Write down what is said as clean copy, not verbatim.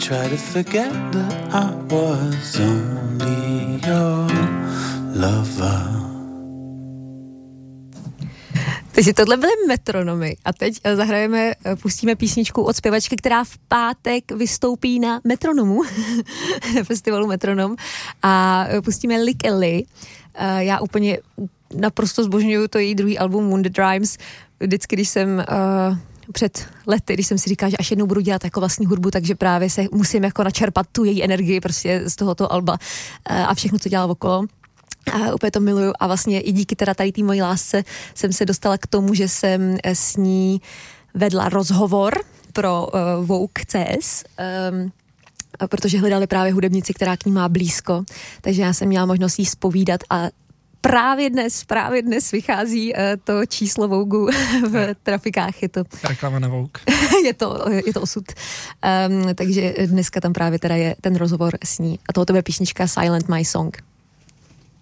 try to forget that I was only your lover. Takže tohle byly Metronomy a teď pustíme písničku od zpěvačky, která v pátek vystoupí na Metronomu, festivalu Metronom, a pustíme Lick Ellie. Já úplně naprosto zbožňuju to její druhý album Wounded Rhymes. Vždycky, když jsem před lety, když jsem si říkala, že až jednou budu dělat jako vlastní hudbu, takže právě se musím jako načerpat tu její energii prostě z tohoto alba a všechno, co dělá okolo. A úplně to miluju a vlastně i díky teda tady té mojí lásce jsem se dostala k tomu, že jsem s ní vedla rozhovor pro Vogue CS, protože hledali právě hudebnici, která k ní má blízko, takže já jsem měla možnost jí zpovídat a právě dnes vychází to číslo Vogue v trafikách. Je to reklama na Vogue. je to osud. Takže dneska tam právě teda je ten rozhovor s ní. A tohoto je písnička Silent My Song.